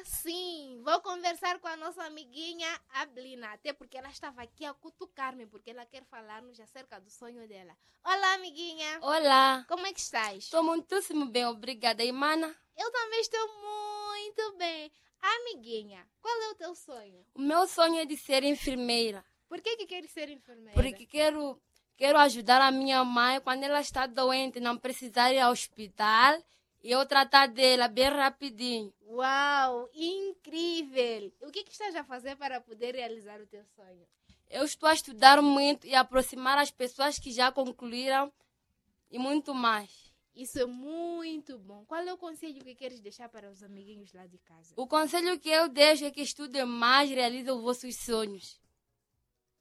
sim, vou conversar com a nossa amiguinha Ablina, até porque ela estava aqui a cutucar-me, porque ela quer falar-nos acerca do sonho dela. Olá, amiguinha. Olá, Como é que estás? estou muitíssimo bem, obrigada. E, mana, Eu também estou muito bem. Amiguinha, qual é o teu sonho? o meu sonho é de ser enfermeira, Por que queres ser enfermeira? porque quero ajudar a minha mãe quando ela está doente, não precisar ir ao hospital e eu tratar dela bem rapidinho. Uau, incrível! O que estás a fazer para poder realizar o teu sonho? Eu estou a estudar muito e aproximar as pessoas que já concluíram e muito mais. Isso é muito bom. Qual é o conselho que queres deixar para os amiguinhos lá de casa? O conselho que eu deixo é que estudem mais e realizem os vossos sonhos.